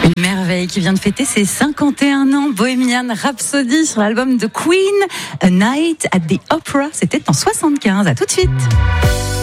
Une merveille qui vient de fêter ses 51 ans, Bohemian Rhapsody sur l'album de Queen, A Night at the Opera. C'était en 75. À tout de suite.